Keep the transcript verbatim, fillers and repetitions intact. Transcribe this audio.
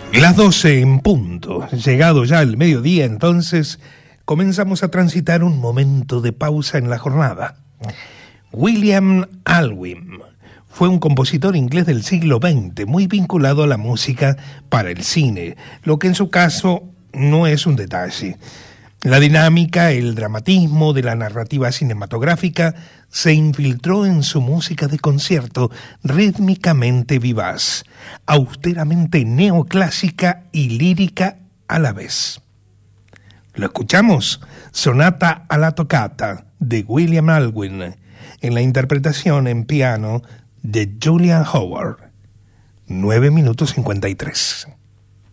Las doce en punto, llegado ya el mediodía, entonces comenzamos a transitar un momento de pausa en la jornada. William Alwyn fue un compositor inglés del siglo veinte, muy vinculado a la música para el cine, lo que en su caso no es un detalle. La dinámica, el dramatismo de la narrativa cinematográfica se infiltró en su música de concierto, rítmicamente vivaz, austeramente neoclásica y lírica a la vez. Lo escuchamos, Sonata a la Toccata, de William Alwyn, en la interpretación en piano de Julian Howard. nueve minutos cincuenta y tres.